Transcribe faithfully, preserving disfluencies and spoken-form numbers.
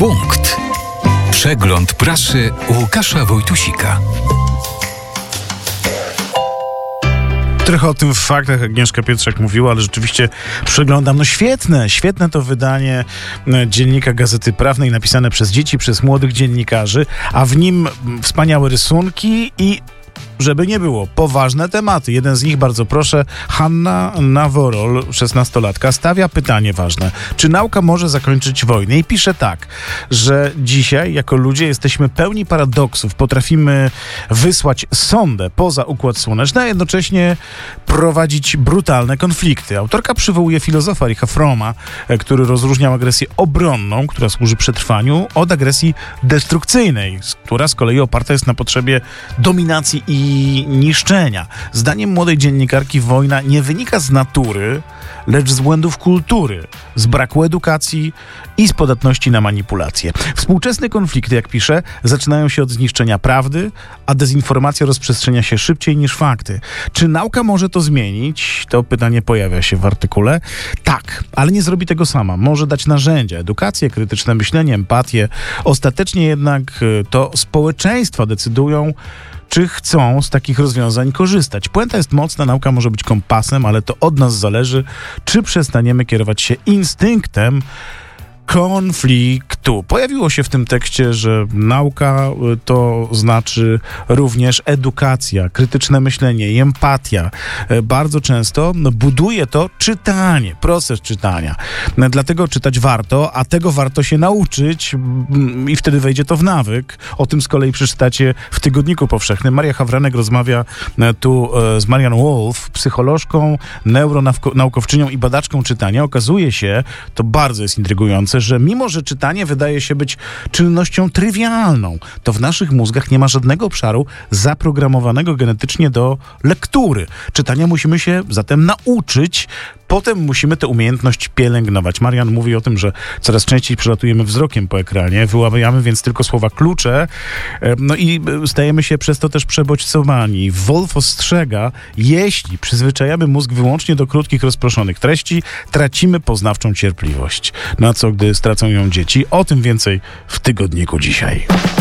Punkt. Przegląd prasy Łukasza Wojtusika. Trochę o tym w faktach Agnieszka Pietrzak mówiła, ale rzeczywiście przeglądam. No świetne, świetne to wydanie Dziennika Gazety Prawnej, napisane przez dzieci, przez młodych dziennikarzy, a w nim wspaniałe rysunki i żeby nie było, poważne tematy. Jeden z nich, bardzo proszę, Hanna Naworol, szesnastolatka, stawia pytanie ważne. Czy nauka może zakończyć wojnę? I pisze tak, że dzisiaj jako ludzie jesteśmy pełni paradoksów. Potrafimy wysłać sondę poza Układ Słoneczny, a jednocześnie prowadzić brutalne konflikty. Autorka przywołuje filozofa Ericha Fromm'a, który rozróżniał agresję obronną, która służy przetrwaniu, od agresji destrukcyjnej, która z kolei oparta jest na potrzebie dominacji i i niszczenia. Zdaniem młodej dziennikarki wojna nie wynika z natury, lecz z błędów kultury, z braku edukacji i z podatności na manipulacje. Współczesne konflikty, jak pisze, zaczynają się od zniszczenia prawdy, a dezinformacja rozprzestrzenia się szybciej niż fakty. Czy nauka może to zmienić? To pytanie pojawia się w artykule. Tak, ale nie zrobi tego sama. Może dać narzędzia, edukację, krytyczne myślenie, empatię. Ostatecznie jednak to społeczeństwa decydują, czy chcą z takich rozwiązań korzystać. Puenta jest mocna, nauka może być kompasem, ale to od nas zależy, czy przestaniemy kierować się instynktem konfliktu. Pojawiło się w tym tekście, że nauka to znaczy również edukacja, krytyczne myślenie i empatia. Bardzo często buduje to czytanie, proces czytania. Dlatego czytać warto, a tego warto się nauczyć i wtedy wejdzie to w nawyk. O tym z kolei przeczytacie w Tygodniku Powszechnym. Maria Hawranek rozmawia tu z Marian Wolf, psycholożką, neuronaukowczynią i badaczką czytania. Okazuje się, to bardzo jest intrygujące, że mimo, że czytanie wydaje się być czynnością trywialną, to w naszych mózgach nie ma żadnego obszaru zaprogramowanego genetycznie do lektury. Czytania musimy się zatem nauczyć, potem musimy tę umiejętność pielęgnować. Marian mówi o tym, że coraz częściej przelatujemy wzrokiem po ekranie, wyławiamy więc tylko słowa klucze, no i stajemy się przez to też przebodźcowani. Wolf ostrzega, jeśli przyzwyczajamy mózg wyłącznie do krótkich, rozproszonych treści, tracimy poznawczą cierpliwość. Na co, gdy stracą ją dzieci? O tym więcej w Tygodniku dzisiaj.